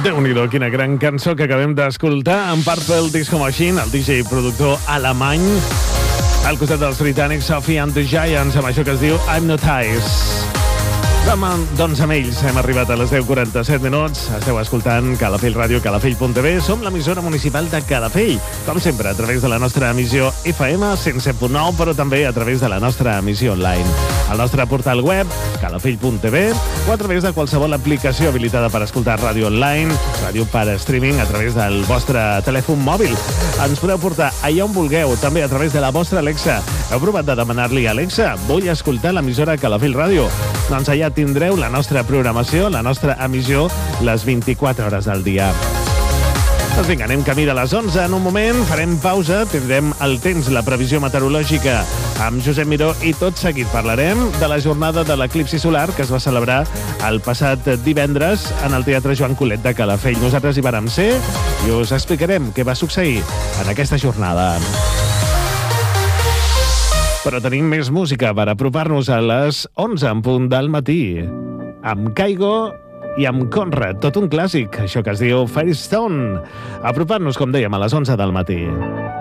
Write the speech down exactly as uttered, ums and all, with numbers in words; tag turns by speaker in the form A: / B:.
A: Déu-n'hi-do, quina gran cançó que acabem d'escoltar en Purple Disco Machine, el D J productor alemany, al costat dels britànics Sophie and the Giants, amb això que es diu I'm Not Ice. Doncs amb ells hem arribat a les deu quaranta-set minuts. Esteu escoltant Calafell Ràdio, calafell punt t v. Som l'emissora municipal de Calafell, com sempre, a través de la nostra emissió F M cent set punt nou, però també a través de la nostra emissió online. Al nostre portal web, calafell punt t v, o a través de qualsevol aplicació habilitada per escoltar ràdio online, ràdio per streaming a través del vostre telèfon mòbil. Ens podeu portar allà on vulgueu, també a través de la vostra Alexa. Heu provat de demanar-li a Alexa, vull escoltar l'emissora Calafell Ràdio? Doncs allà tindreu la nostra programació, la nostra emissió, les vint-i-quatre hores del dia. Doncs vinga, anem camí de les onze. En un moment farem pausa, tindrem el temps, la previsió meteorològica amb Josep Miró i tot seguit parlarem de la jornada de l'eclipsi solar que es va celebrar el passat divendres en el Teatre Joan Colet de Calafell. Nosaltres hi vàrem ser i us explicarem què va succeir en aquesta jornada. Però tenim més música per apropar-nos a les onze en punt del matí. Amb Kygo i amb Conrad, tot un clàssic, això que es diu Firestone. Apropar-nos, com dèiem, a les onze del matí.